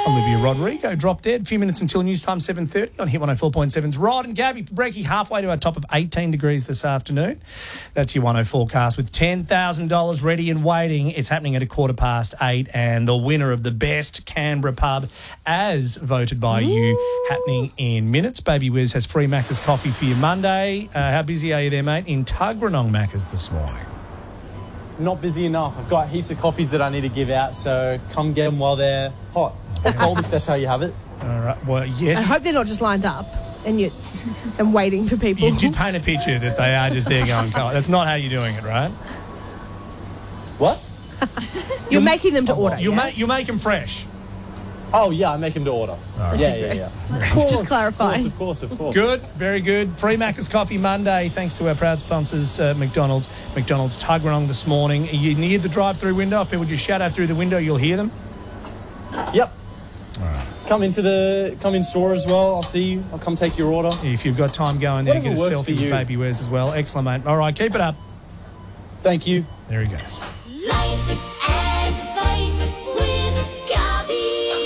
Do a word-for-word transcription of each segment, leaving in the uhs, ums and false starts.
Olivia Rodrigo dropped dead. A few minutes until news time, seven thirty on Hit one oh four point seven's Rod and Gabby for Breaky, halfway to our top of eighteen degrees this afternoon. That's your one oh forecast with ten thousand dollars ready and waiting. It's happening at a quarter past eight, and the winner of the best Canberra pub, as voted by Ooh. you, happening in minutes. Baby Wiz has free Macca's coffee for you Monday. Uh, how busy are you there, mate, in Tuggeranong Macca's this morning? Not busy enough. I've got heaps of coffees that I need to give out, so come get them while they're hot. Or cold if that's how you have it. All right. Well, yes. I hope they're not just lined up and you and waiting for people. You did paint a picture that they are just there going cold. That's not how you're doing it, right? What? You're, you're making them to order. You yeah? make you make them fresh. Oh, yeah, I make them to order. Right. Yeah, yeah, yeah. Course, just clarifying. Of course, of course, of course. Good, very good. Free Macca's Coffee Monday, thanks to our proud sponsors, uh, McDonald's. McDonald's Tuggeranong this morning. Are you near the drive-through window? If people just shout out through the window, you'll hear them? Yep. All right. Come into the, come in store as well. I'll see you. I'll come take your order. If you've got time, go in there, Whatever get a works selfie for with you. Baby Wes as well. Excellent, mate. All right, keep it up. Thank you. There he goes. Life advice with Gabby.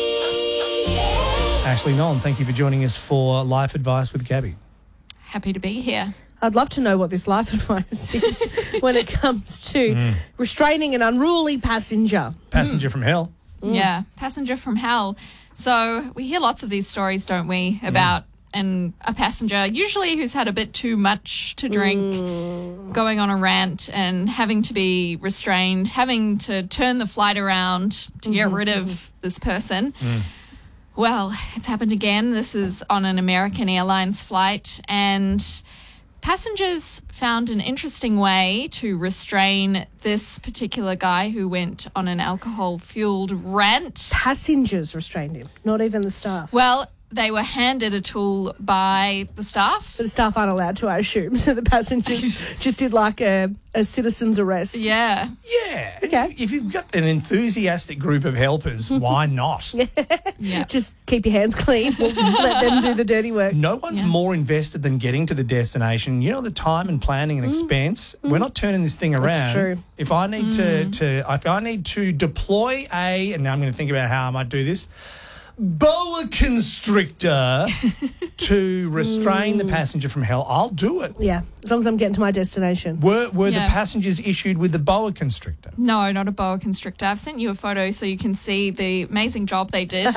Ashley Nolan, thank you for joining us for Life Advice with Gabby. Happy to be here. I'd love to know what this life advice is when it comes to mm. restraining an unruly passenger. Passenger mm. from hell. Mm. Yeah, passenger from hell. So we hear lots of these stories, don't we, about mm. an, a passenger, usually who's had a bit too much to drink, mm. going on a rant and having to be restrained, having to turn the flight around to mm-hmm. get rid of this person. Mm. Well, it's happened again. This is on an American Airlines flight, and passengers found an interesting way to restrain this particular guy who went on an alcohol-fueled rant. Passengers restrained him, not even the staff. Well, they were handed a tool by the staff. But the staff aren't allowed to, I assume. So the passengers just did like a, a citizen's arrest. Yeah. Yeah. Okay. If you've got an enthusiastic group of helpers, why not? Yeah. Yeah. Just keep your hands clean. Let them do the dirty work. No one's yeah. more invested than getting to the destination. You know, the time and planning and mm. expense. Mm. We're not turning this thing around. That's true. If I need mm. to, to, if I need to deploy a, and now I'm going to think about how I might do this, boa constrictor to restrain the passenger from hell, I'll do it. Yeah, as long as I'm getting to my destination. Were were yeah. the passengers issued with the boa constrictor? No, not a boa constrictor. I've sent you a photo so you can see the amazing job they did.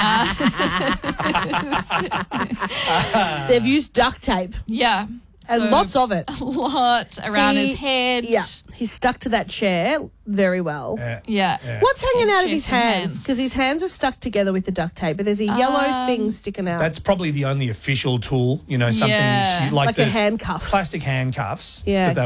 uh, They've used duct tape. Yeah. And so lots of it. A lot around he, his head. Yeah. He's stuck to that chair very well. Uh, yeah. yeah. What's hanging out of his Chest and hands? Because his hands are stuck together with the duct tape, but there's a yellow Um, thing sticking out. That's probably the only official tool, you know, something Yeah. like, like the a handcuff. plastic handcuffs Yeah. that they